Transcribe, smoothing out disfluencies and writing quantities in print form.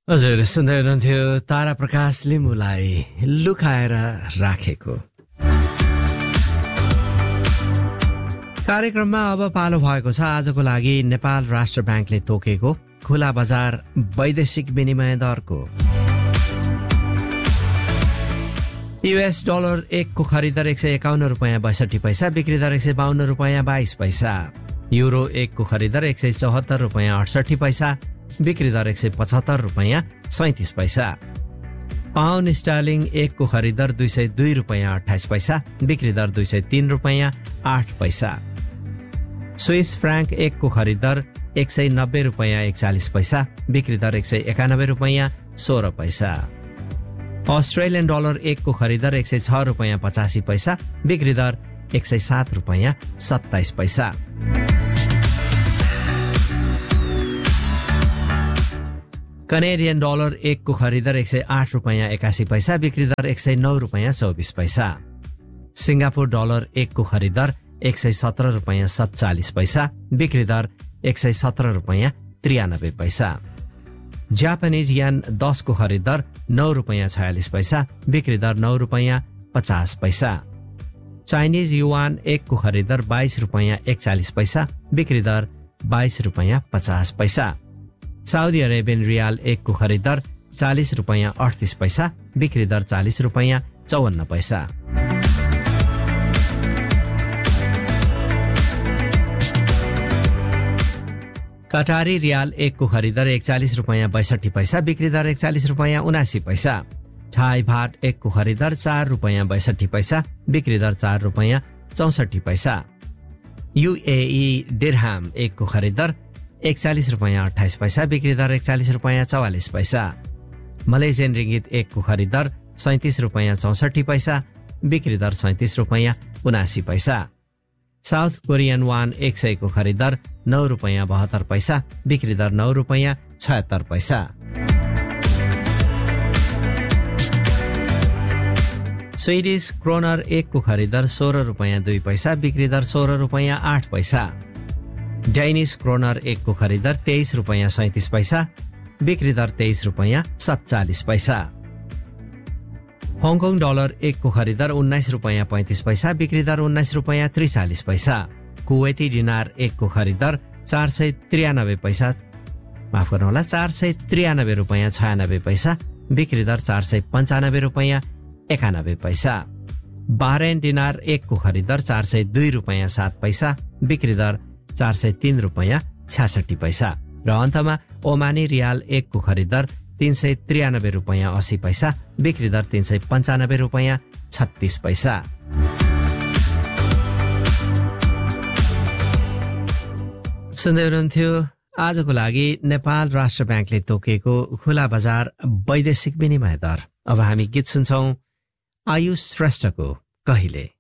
हजुर सुन्दै हुनुहुन्थ्यो तारा प्रकाश लिम्बुलाई लुकाएर राखेको। कार्यक्रममा अब पालो भएको छ आजको लागि नेपाल राष्ट्र ब्याङ्कले तोकेको खुला बजार वैदेशिक विनिमय दरको। US डलर 1 को खरिद दर 151 रुपैयाँ 62 पैसा, बिक्री दर 152 रुपैयाँ 22 पैसा। युरो 1 को खरिद दर 174 रुपैयाँ 68 पैसा, बिक्री दर 175 रुपैयाँ 37 पैसा। पाउन्ड स्टर्लिङ 1 को खरिद दर 202 रुपैयाँ 28 पैसा, बिक्री दर 203 रुपैयाँ 8 पैसा। स्विस फ्राङ्क 1 को खरिद दर 190 रुपैयाँ 41 पैसा, बिक्री दर 191 रुपैयाँ 16 पैसा। अस्ट्रेलियन डलर 1 को खरिद दर 106 रुपैयाँ 85 पैसा, बिक्री दर 107 रुपैयाँ 27 पैसा। कनेडियन डलर 1 को खरिद दर 108 रुपैयाँ 81 पैसा, बिक्री दर 109 रुपैयाँ 24 पैसा। सिङ्गापुर डलर 1 को खरिद दर 117 रुपैयाँ 47 पैसा, बिक्री दर 117 रुपैयाँ 93 पैसा। जापानिज येन 10 को खरिद दर 9 रुपैयाँ 46 पैसा, बिक्री दर 9 रुपैयाँ 50 पैसा। चाइनिज युआन 1 को खरिद दर 22 रुपैयाँ 41 पैसा, बिक्री दर 22 रुपैयाँ 50 पैसा। साउदी अरेबियन रियाल 1 को खरिद दर 40 रुपैयाँ 38 पैसा, बिक्री दर 40 रुपैयाँ 54 पैसा। कटारी रियाल 1 को खरिद दर 41 रुपैयाँ 62 पैसा, बिक्री दर 41 रुपैयाँ 79 पैसा। थाई भाट 1 को खरिद दर 4 रुपैयाँ 62 पैसा, बिक्री दर 4 रुपैयाँ 64 पैसा। यूएई दिरहाम 1 को खरिद दर 41 रुपैयाँ 28 पैसा, बिक्री दर 41 रुपैयाँ 44 पैसा। मलेसियन रिङ्गित 1 को खरिद दर 37 रुपैयाँ 64 पैसा, बिक्री दर 37 रुपैयाँ 79 पैसा। साउथ कोरियन वान 100 को खरिद दर 9 रुपैयाँ 72 पैसा, बिक्री दर 9 रुपैयाँ 76 पैसा। स्वीडिश क्रोनर 1 को खरिद दर 16 रुपैयाँ 2 पैसा, बिक्री दर 16 रुपैयाँ 8 पैसा। डेनिस क्रोनर 1 को खरिद दर 23 रुपैयाँ 37 पैसा, बिक्री दर 23 रुपैयाँ 47 पैसा। हङकङ डलर 1 को खरिद दर 19 रुपैयाँ 35 पैसा, बिक्री दर 19 रुपैयाँ 43 पैसा। कुवेती दिनार 1 को खरिद दर 493 पैसा, माफ गर्नुहोला 493 रुपैयाँ 96 पैसा, बिक्री दर 495 रुपैयाँ 91 पैसा। बाह्रेन दिनार 1 को खरिद दर 402 रुपैयाँ 7 पैसा, बिक्री दर 403 रुपैयाँ 66 पैसा। र अन्तमा ओमानी रियाल 1 को खरिद दर 393 रुपैयाँ 80 पैसा, बिक्री दर 395 रुपैयाँ 36 पैसा। सुन्दै हुनुहुन्थ्यो आजको लागि नेपाल राष्ट्र ब्याङ्कले तोकेको खुला बजार वैदेशिक विनिमय दर। अब हामी गीत सुन्छौं आयुष श्रेष्ठको कहिले।